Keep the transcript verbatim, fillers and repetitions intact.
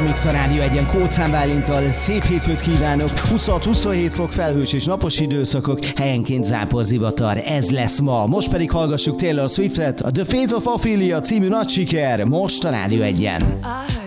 Mix a Rádió Egyen Kóczán Bálinttal. Szép hétfőt kívánok! huszonhat-huszonhét fok felhős és napos időszakok, helyenként záporzivatar. Ez lesz ma. Most pedig hallgassuk Taylor Swiftet, a The Fate of Ophelia című nagy siker most a Rádió Egyen.